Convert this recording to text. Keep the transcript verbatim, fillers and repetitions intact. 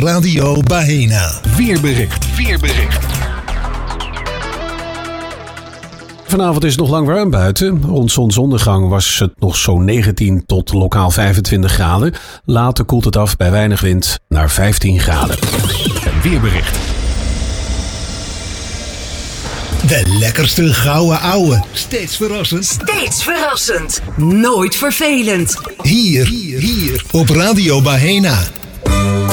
Radio Bahena. Weerbericht. Weerbericht. Vanavond is het nog lang warm buiten. Rond zonsondergang was het nog zo'n negentien tot lokaal vijfentwintig graden. Later koelt het af bij weinig wind naar vijftien graden. Het weerbericht. De lekkerste gouden ouwe. Steeds verrassend. Steeds verrassend. Nooit vervelend. Hier, hier, hier op Radio Bahena.